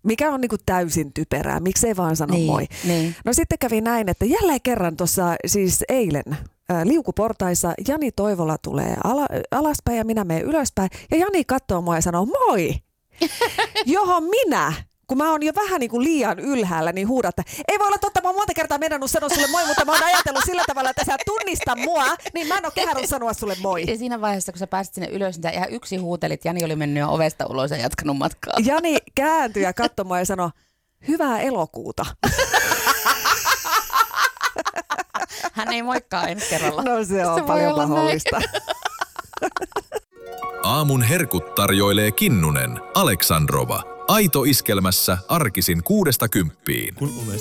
Mikä on niinku täysin typerää, miksei vaan sano moi. Niin. No sitten kävi näin, että jälleen kerran tuossa siis eilen liukuportaissa Jani Toivola tulee alaspäin ja minä menen ylöspäin. Ja Jani katsoo mua ja sanoo moi, johon minä, kun mä oon jo vähän niin kuin liian ylhäällä, niin huudan, että ei voi olla totta, mä oon monta kertaa meinannut sanoa sulle moi, mutta mä oon ajatellut sillä tavalla, että sä tunnista mua, niin mä en ole kehannut sanoa sulle moi. Ja siinä vaiheessa, kun sä pääsit sinne ylös, niin sä ihan yksi huutelit, Jani oli mennyt jo ovesta ulos ja jatkanut matkaa. Jani kääntyi ja katsoi mua ja sanoi, hyvää elokuuta. Hän ei moikkaa ensi kerralla. No se on paljon mahdollista. Aamun herkut tarjoilee Kinnunen, Aleksandrova. Aito iskelmässä arkisin 6–10. Kun olet